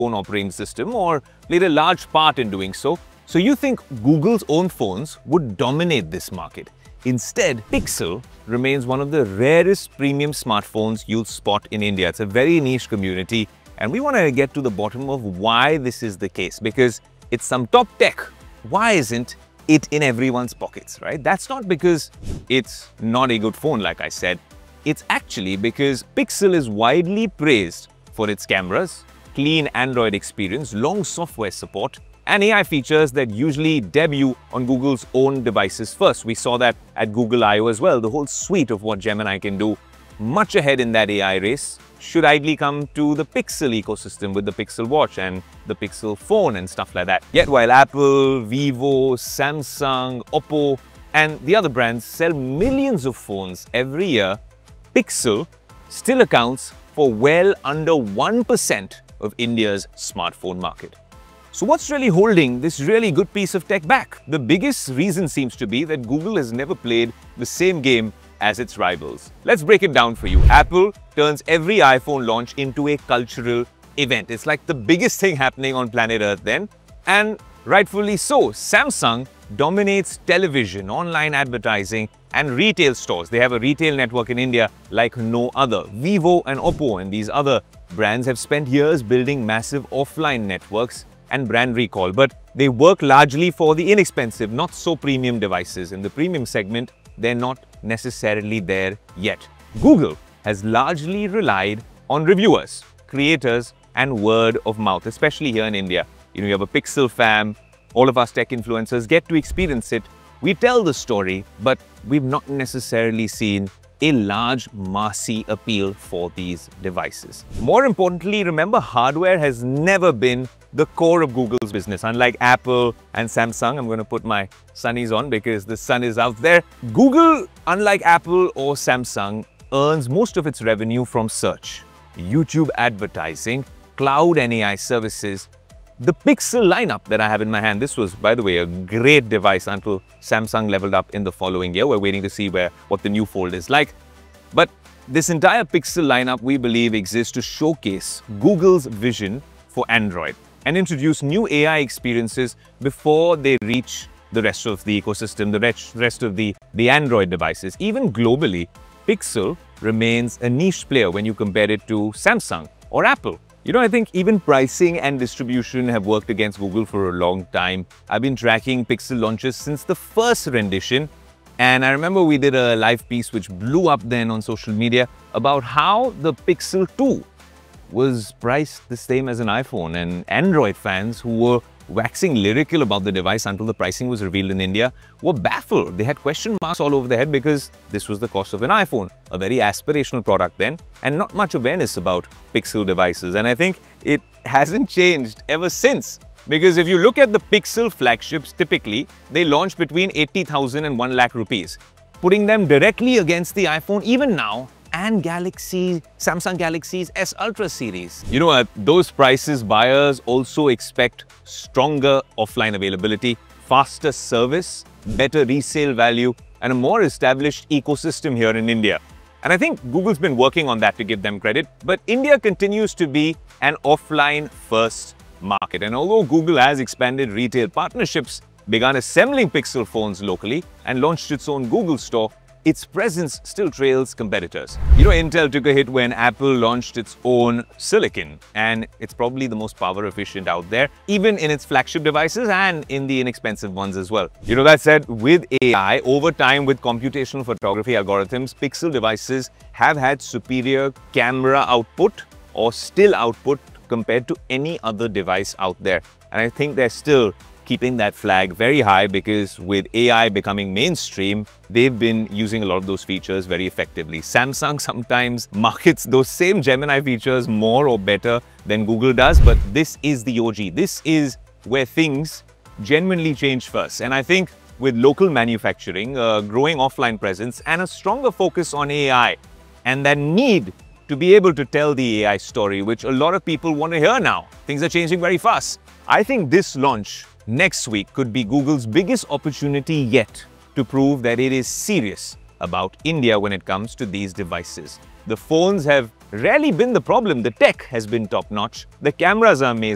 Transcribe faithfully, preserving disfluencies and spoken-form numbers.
own operating system or played a large part in doing so. So you think Google's own phones would dominate this market. Instead, Pixel remains one of the rarest premium smartphones you'll spot in India. It's a very niche community, and we want to get to the bottom of why this is the case, because it's some top tech. Why isn't it in everyone's pockets, right? That's not because it's not a good phone, like I said. It's actually because Pixel is widely praised for its cameras, clean Android experience, long software support, and A I features that usually debut on Google's own devices first. We saw that at Google I O as well. The whole suite of what Gemini can do, much ahead in that A I race, should ideally come to the Pixel ecosystem with the Pixel Watch and the Pixel phone and stuff like that. Yet while Apple, Vivo, Samsung, Oppo and the other brands sell millions of phones every year, Pixel still accounts for well under one percent of India's smartphone market. So what's really holding this really good piece of tech back? The biggest reason seems to be that Google has never played the same game as its rivals. Let's break it down for you. Apple turns every iPhone launch into a cultural event. It's like the biggest thing happening on planet Earth then, and rightfully so. Samsung dominates television, online advertising and retail stores. They have a retail network in India like no other. Vivo and Oppo and these other brands have spent years building massive offline networks and brand recall, but they work largely for the inexpensive, not so premium devices. In the premium segment, they're not necessarily there yet. Google has largely relied on reviewers, creators, and word of mouth, especially here in India. You know, you have a Pixel fam, all of us tech influencers get to experience it. We tell the story, but we've not necessarily seen a large massy appeal for these devices. More importantly, remember, hardware has never been the core of Google's business. Unlike Apple and Samsung, I'm going to put my sunnies on because the sun is out there. Google, unlike Apple or Samsung, earns most of its revenue from search, YouTube advertising, cloud and A I services. The Pixel lineup that I have in my hand, this was, by the way, a great device until Samsung leveled up in the following year. We're waiting to see where what the new Fold is like. But this entire Pixel lineup, we believe, exists to showcase Google's vision for Android and introduce new A I experiences before they reach the rest of the ecosystem, the rest of the, the Android devices. Even globally, Pixel remains a niche player when you compare it to Samsung or Apple. You know, I think even pricing and distribution have worked against Google for a long time. I've been tracking Pixel launches since the first rendition, and I remember we did a live piece which blew up then on social media about how the Pixel two was priced the same as an iPhone, and Android fans who were waxing lyrical about the device until the pricing was revealed in India were baffled. They had question marks all over their head because this was the cost of an iPhone, a very aspirational product then, and not much awareness about Pixel devices. And I think it hasn't changed ever since. Because if you look at the Pixel flagships, typically they launch between eighty thousand and one lakh rupees, putting them directly against the iPhone even now and Galaxy, Samsung Galaxy's S Ultra series. You know, at those prices, buyers also expect stronger offline availability, faster service, better resale value, and a more established ecosystem here in India. And I think Google's been working on that, to give them credit, but India continues to be an offline-first market. And although Google has expanded retail partnerships, begun assembling Pixel phones locally, and launched its own Google Store, its presence still trails competitors. You know, Intel took a hit when Apple launched its own silicon, and it's probably the most power efficient out there, even in its flagship devices and in the inexpensive ones as well. You know, that said, with A I, over time with computational photography algorithms, Pixel devices have had superior camera output or still output compared to any other device out there. And I think they're still keeping that flag very high because with A I becoming mainstream, they've been using a lot of those features very effectively. Samsung sometimes markets those same Gemini features more or better than Google does, but this is the O G. This is where things genuinely change first. And I think with local manufacturing, a growing offline presence, and a stronger focus on A I, and that need to be able to tell the A I story, which a lot of people want to hear now. Things are changing very fast. I think this launch next week could be Google's biggest opportunity yet to prove that it is serious about India when it comes to these devices. The phones have rarely been the problem. The tech has been top-notch. The cameras are amazing.